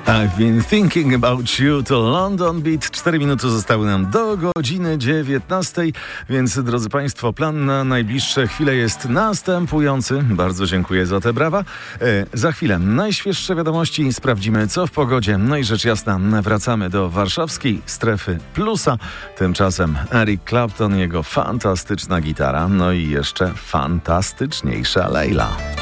I've been thinking about you to London Beat. 4 minuty zostały nam do godziny 19, więc drodzy Państwo, plan na najbliższe chwile jest następujący. Bardzo dziękuję za te brawa. Za chwilę najświeższe wiadomości, sprawdzimy co w pogodzie. No i rzecz jasna, wracamy do warszawskiej strefy plusa. Tymczasem Eric Clapton, jego fantastyczna gitara, no i jeszcze fantastyczniejsza Leila.